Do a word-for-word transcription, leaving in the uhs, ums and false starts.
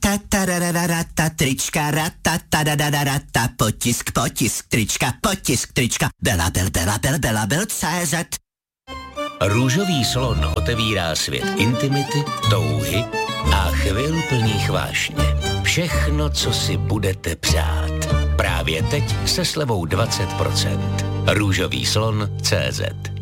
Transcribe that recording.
Ratatarararata, trička, ratatarararata, potisk, potisk, trička, potisk, trička, Belabel, Belabel, Belabel, C Z. Růžový slon otevírá svět intimity, touhy a chvil plných vášně. Všechno, co si budete přát. Právě teď se slevou dvacet procent. Růžový slon C Z.